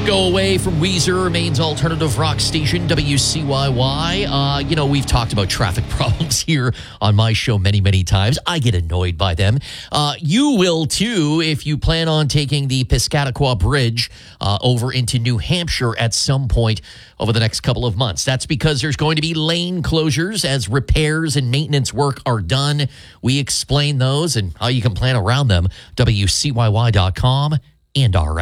Go away from Weezer remains alternative rock station WCYY. We've talked about traffic problems here on my show many, many times. I get annoyed by them. You will too if you plan on taking the Piscataqua Bridge over into New Hampshire at some point over the next couple of months. That's because there's going to be lane closures as repairs and maintenance work are done. We explain those and how you can plan around them. WCYY.com and our